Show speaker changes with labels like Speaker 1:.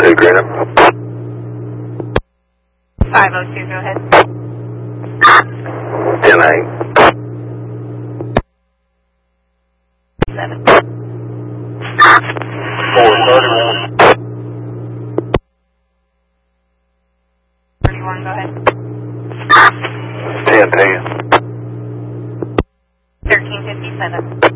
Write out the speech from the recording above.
Speaker 1: Greenup.
Speaker 2: 502, go ahead.
Speaker 1: 10-8.
Speaker 2: 7.
Speaker 1: 431.
Speaker 2: 31, go ahead.
Speaker 1: 10-10.
Speaker 2: 1357.